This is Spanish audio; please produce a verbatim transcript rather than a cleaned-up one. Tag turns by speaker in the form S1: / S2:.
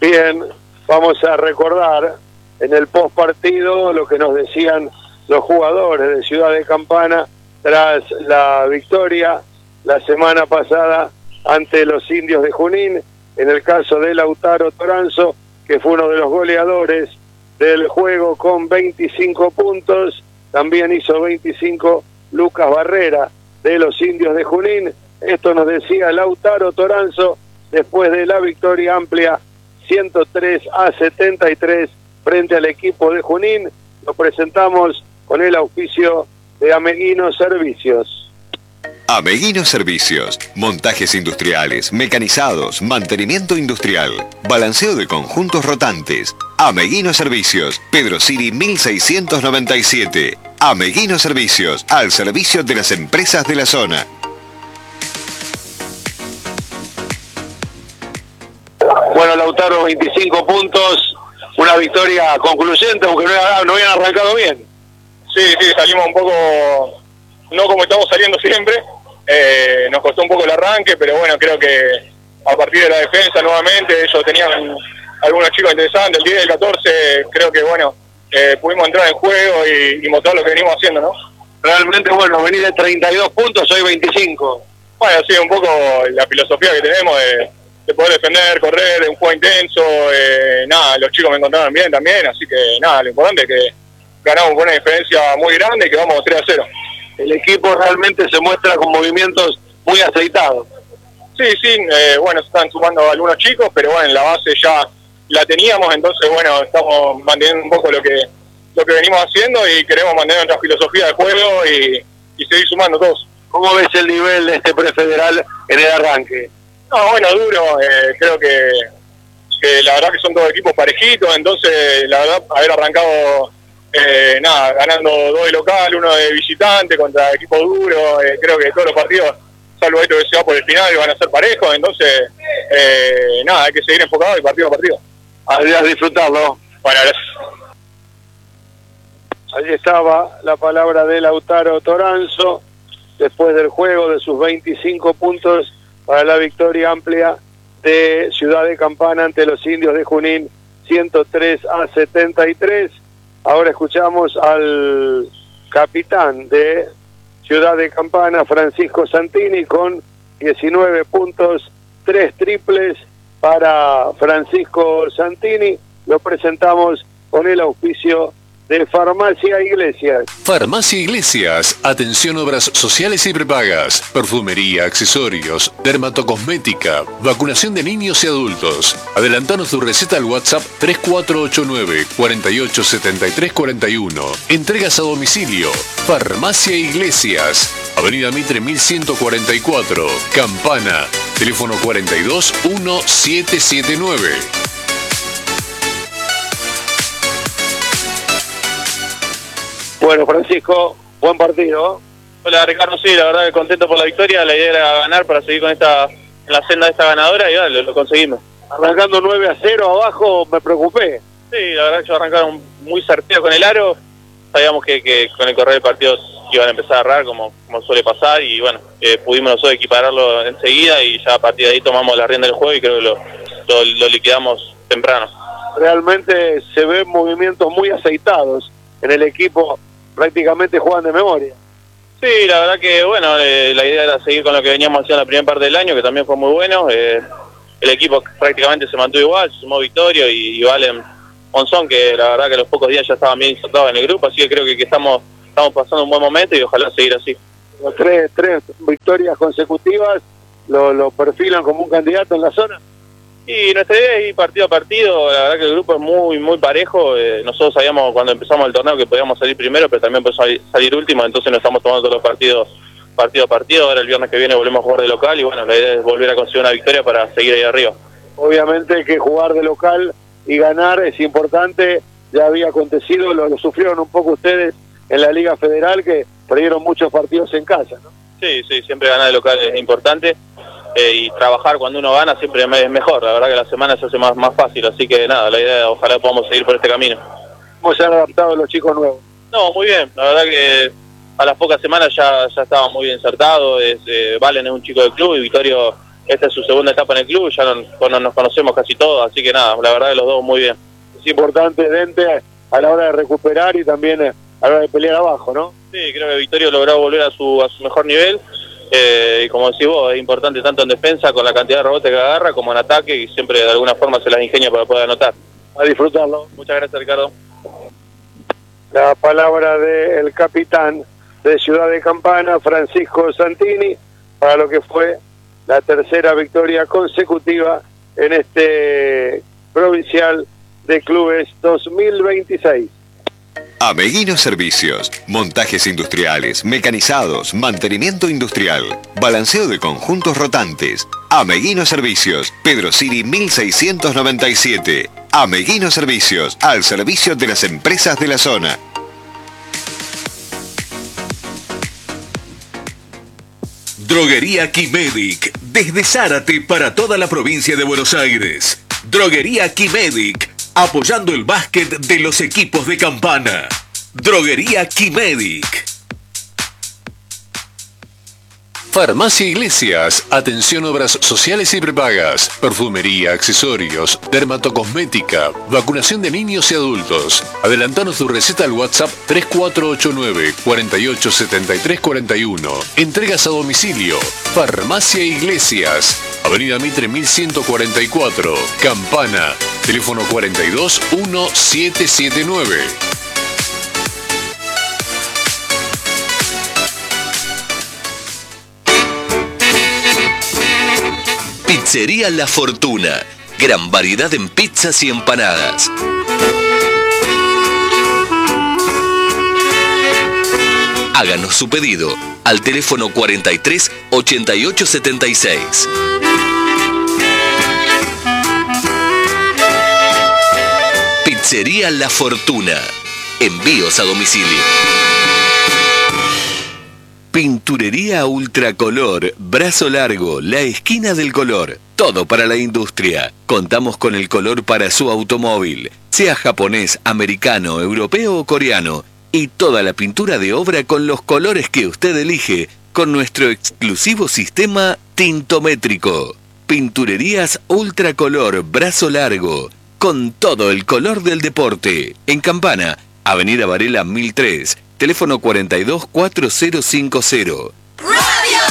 S1: Bien, vamos a recordar en el post partido lo que nos decían los jugadores de Ciudad de Campana tras la victoria la semana pasada ante los Indios de Junín, en el caso de Lautaro Toranzo, que fue uno de los goleadores del juego con veinticinco puntos. También hizo veinticinco Lucas Barrera de los Indios de Junín. Esto nos decía Lautaro Toranzo después de la victoria amplia ciento tres a setenta y tres frente al equipo de Junín. Lo presentamos con el auspicio de Ameguino Servicios.
S2: Ameguino Servicios, montajes industriales, mecanizados, mantenimiento industrial, balanceo de conjuntos rotantes. Ameguino Servicios, Pedro Siri mil seiscientos noventa y siete. Ameguino Servicios, al servicio de las empresas de la zona.
S1: Bueno, Lautaro, veinticinco puntos, una victoria concluyente, aunque no, no habían arrancado bien.
S3: Sí, sí, salimos un poco, no como estamos saliendo siempre, eh, nos costó un poco el arranque, pero bueno, creo que a partir de la defensa nuevamente, ellos tenían algunos chicos interesantes, el diez, el catorce, creo que bueno, eh, pudimos entrar en juego y, y mostrar lo que venimos haciendo, ¿no?
S1: Realmente, bueno, venir de treinta y dos puntos, hoy veinticinco.
S3: Bueno, sí, un poco la filosofía que tenemos de, de poder defender, correr, de un juego intenso, eh, nada, los chicos me encontraron bien también, así que nada, lo importante es que ganamos con una diferencia muy grande y que vamos tres a cero.
S1: El equipo realmente se muestra con movimientos muy aceitados.
S3: Sí, sí, eh, bueno, se están sumando algunos chicos, pero bueno, en la base ya la teníamos, entonces bueno, estamos manteniendo un poco lo que lo que venimos haciendo y queremos mantener nuestra filosofía de juego y, y seguir sumando todos.
S1: ¿Cómo ves el nivel de este prefederal en el arranque?
S3: No, bueno, duro, eh, creo que, que la verdad que son todos equipos parejitos, entonces la verdad haber arrancado eh, nada, ganando dos de local, uno de visitante contra equipos duros, eh, creo que todos los partidos, salvo esto que se va por el final, van a ser parejos, entonces eh, nada, hay que seguir enfocado y partido a partido.
S1: Adiós, disfrutarlo.
S3: Bueno, gracias.
S1: Allí estaba la palabra de Lautaro Toranzo, después del juego de sus veinticinco puntos para la victoria amplia de Ciudad de Campana ante los Indios de Junín, ciento tres a setenta y tres. Ahora escuchamos al capitán de Ciudad de Campana, Francisco Santini, con diecinueve puntos, tres triples para Francisco Santini. Lo presentamos con el auspicio de Farmacia Iglesias.
S4: Farmacia Iglesias, atención obras sociales y prepagas, perfumería, accesorios, dermatocosmética, vacunación de niños y adultos. Adelantanos tu receta al WhatsApp tres cuatro ocho nueve, cuatro ocho siete tres cuatro uno. Entregas a domicilio. Farmacia Iglesias, Avenida Mitre mil ciento cuarenta y cuatro, Campana, teléfono cuarenta y dos, uno siete siete nueve.
S1: Bueno, Francisco, buen partido.
S5: Hola Ricardo, sí, la verdad que contento por la victoria, la idea era ganar para seguir con esta en la senda de esta ganadora y dale, lo conseguimos.
S1: Arrancando nueve a cero abajo, me preocupé.
S5: Sí, la verdad que ellos arrancaron muy certero con el aro, sabíamos que, que con el correr del partido iban a empezar a agarrar como, como suele pasar y bueno, eh, pudimos nosotros equipararlo enseguida y ya a partir de ahí tomamos la rienda del juego y creo que lo, lo, lo liquidamos temprano.
S1: Realmente se ven movimientos muy aceitados en el equipo, prácticamente juegan de memoria.
S5: Sí, la verdad que bueno, eh, la idea era seguir con lo que veníamos haciendo la primera parte del año, que también fue muy bueno. Eh, el equipo prácticamente se mantuvo igual, se sumó Victorio y, y Valen Monzón, que la verdad que a los pocos días ya estaban bien insertados en el grupo, así que creo que, que estamos, estamos pasando un buen momento y ojalá seguir así.
S1: Los tres, tres victorias consecutivas lo, lo perfilan como un candidato en la zona.
S5: Y nuestra idea es ir partido a partido, la verdad que el grupo es muy muy parejo, eh, nosotros sabíamos cuando empezamos el torneo que podíamos salir primero, pero también podemos salir, salir último, entonces nos estamos tomando todos los partidos partido a partido, ahora el viernes que viene volvemos a jugar de local y bueno, la idea es volver a conseguir una victoria para seguir ahí arriba.
S1: Obviamente que jugar de local y ganar es importante, ya había acontecido, lo, lo sufrieron un poco ustedes en la Liga Federal, que perdieron muchos partidos en casa, ¿no?
S5: Sí, sí, siempre ganar de local es importante. Eh, y trabajar cuando uno gana siempre es mejor, la verdad que la semana se hace más, más fácil, así que nada, la idea ojalá podamos seguir por este camino.
S1: ¿Cómo se han adaptado los chicos nuevos?
S5: No, muy bien, la verdad que a las pocas semanas ya, ya estaba muy bien insertado, es, eh, Valen es un chico del club y Victorio esta es su segunda etapa en el club, ya no, no, nos conocemos casi todos, así que nada, la verdad que los dos muy bien.
S1: Es importante Dente a la hora de recuperar y también a la hora de pelear abajo, ¿no?
S5: Sí, creo que Victorio logró volver a su, a su mejor nivel, eh, y como decís vos, es importante tanto en defensa con la cantidad de rebotes que agarra, como en ataque, y siempre de alguna forma se las ingenia para poder anotar.
S1: A disfrutarlo.
S5: Muchas gracias, Ricardo.
S1: La palabra del capitán de Ciudad de Campana, Francisco Santini, para lo que fue la tercera victoria consecutiva en este provincial de clubes dos mil veintiséis.
S2: Ameguino Servicios, montajes industriales, mecanizados, mantenimiento industrial, balanceo de conjuntos rotantes. Ameguino Servicios, Pedro Siri mil seiscientos noventa y siete. Ameguino Servicios, al servicio de las empresas de la zona.
S6: Droguería Quimedic, desde Zárate para toda la provincia de Buenos Aires. Droguería Quimedic, apoyando el básquet de los equipos de Campana. Droguería Quimedic.
S4: Farmacia Iglesias, atención obras sociales y prepagas, perfumería, accesorios, dermatocosmética, vacunación de niños y adultos. Adelantanos tu receta al WhatsApp tres cuatro ocho nueve, cuatro ocho siete tres cuatro uno. Entregas a domicilio. Farmacia Iglesias, Avenida Mitre mil ciento cuarenta y cuatro, Campana, teléfono cuarenta y dos, uno siete siete nueve.
S6: Pizzería La Fortuna. Gran variedad en pizzas y empanadas. Háganos su pedido al teléfono cuarenta y tres, ochenta y ocho setenta y seis. Pizzería La Fortuna. Envíos a domicilio. Pinturería Ultracolor, Brazo Largo, la esquina del color. Todo para la industria. Contamos con el color para su automóvil, sea japonés, americano, europeo o coreano. Y toda la pintura de obra con los colores que usted elige, con nuestro exclusivo sistema tintométrico. Pinturerías Ultracolor, Brazo Largo, con todo el color del deporte. En Campana, Avenida Varela mil tres. Teléfono cuarenta y dos, cuatro cero cincuenta.
S7: Radio